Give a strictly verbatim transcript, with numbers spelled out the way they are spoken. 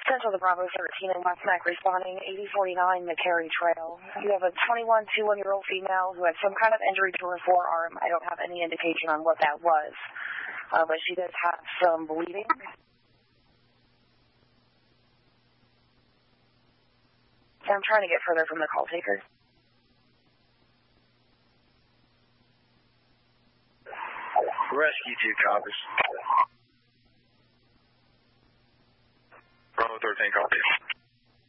Central to Bravo thirteen in West Mac responding, eighty forty-nine McCary Trail. You have a twenty-one, twenty-one-year-old female who had some kind of injury to her forearm. I don't have any indication on what that was, uh, but she does have some bleeding. So I'm trying to get further from the call taker. Rescue two copies. Bravo thirteen copies.